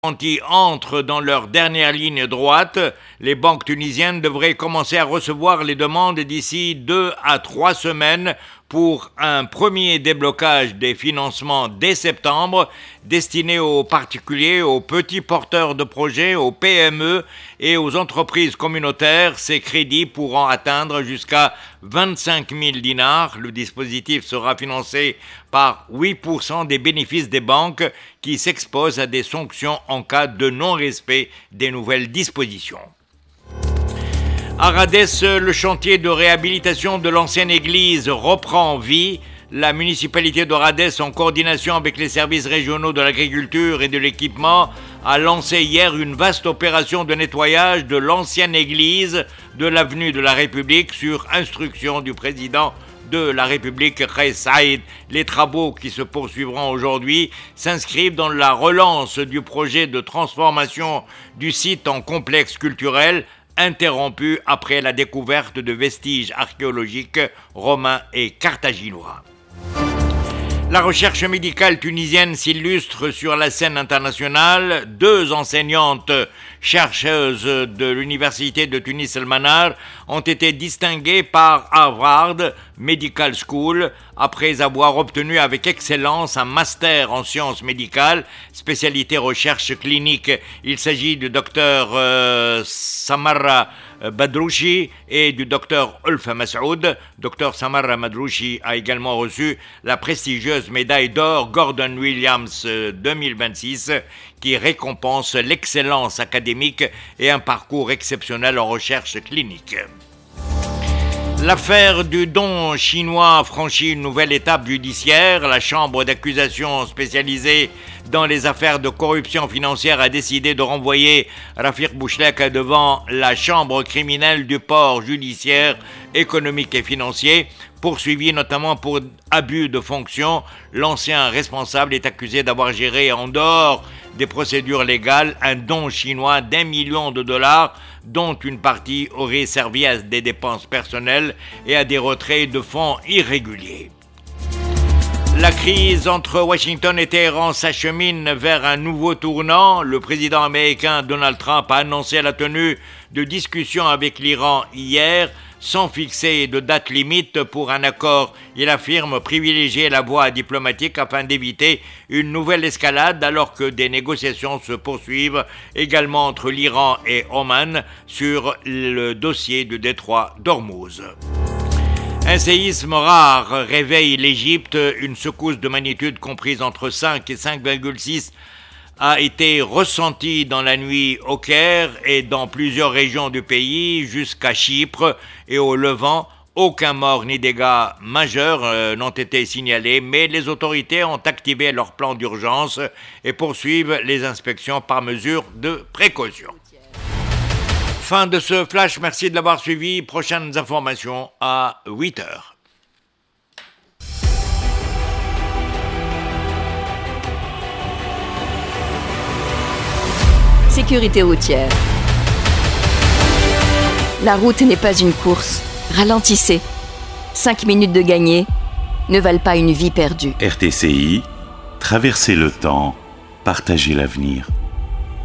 garanties entrent dans leur dernière ligne droite, les banques tunisiennes devraient commencer à recevoir les demandes d'ici 2 à 3 semaines pour un premier déblocage des financements dès septembre, destiné aux particuliers, aux petits porteurs de projets, aux PME et aux entreprises communautaires. Ces crédits pourront atteindre jusqu'à 25 000 dinars. Le dispositif sera financé par 8% des bénéfices des banques qui s'exposent à des sanctions en cas de non-respect des nouvelles dispositions. À Radès, le chantier de réhabilitation de l'ancienne église reprend vie. La municipalité de Radès, en coordination avec les services régionaux de l'agriculture et de l'équipement, a lancé hier une vaste opération de nettoyage de l'ancienne église de l'avenue de la République sur instruction du président de la République, Kais Saïd. Les travaux qui se poursuivront aujourd'hui s'inscrivent dans la relance du projet de transformation du site en complexe culturel, interrompu après la découverte de vestiges archéologiques romains et carthaginois. La recherche médicale tunisienne s'illustre sur la scène internationale. 2 enseignantes chercheuses de l'université de Tunis El Manar ont été distinguées par Harvard Medical School après avoir obtenu avec excellence un master en sciences médicales, spécialité recherche clinique. Il s'agit du docteur Samarra Badrouchi et du docteur Ulfa Massoud. Docteur Samarra Badrouchi a également reçu la prestigieuse médaille d'or Gordon Williams 2026 qui récompense l'excellence académique et un parcours exceptionnel en recherche clinique. L'affaire du don chinois franchit une nouvelle étape judiciaire. La chambre d'accusation spécialisée dans les affaires de corruption financière a décidé de renvoyer Rafiq Bouchlek devant la chambre criminelle du port judiciaire, économique et financier, poursuivi notamment pour abus de fonction. L'ancien responsable est accusé d'avoir géré en dehors des procédures légales un don chinois d'1 million de dollars, dont une partie aurait servi à des dépenses personnelles et à des retraits de fonds irréguliers. La crise entre Washington et Téhéran s'achemine vers un nouveau tournant. Le président américain Donald Trump a annoncé la tenue de discussions avec l'Iran hier, sans fixer de date limite pour un accord. Il affirme privilégier la voie diplomatique afin d'éviter une nouvelle escalade alors que des négociations se poursuivent également entre l'Iran et Oman sur le dossier du détroit d'Ormuz. Un séisme rare réveille l'Égypte. Une secousse de magnitude comprise entre 5 et 5,6 a été ressentie dans la nuit au Caire et dans plusieurs régions du pays jusqu'à Chypre et au Levant. Aucun mort ni dégâts majeurs n'ont été signalés, mais les autorités ont activé leur plan d'urgence et poursuivent les inspections par mesure de précaution. Fin de ce flash, merci de l'avoir suivi. Prochaines informations à 8h. Sécurité routière. La route n'est pas une course. Ralentissez. 5 minutes de gagné ne valent pas une vie perdue. RTCI, traverser le temps, partager l'avenir.